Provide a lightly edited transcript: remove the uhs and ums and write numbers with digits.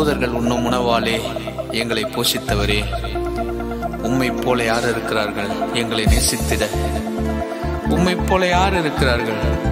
தூதர்கள் உண்ணும் உணவாலே எங்களை போஷித்தவரே, உம்மைப் போல யார் இருக்கிறார்கள் எங்களை நேசித்திட? உம்மைப் போல யார் இருக்கிறார்கள்?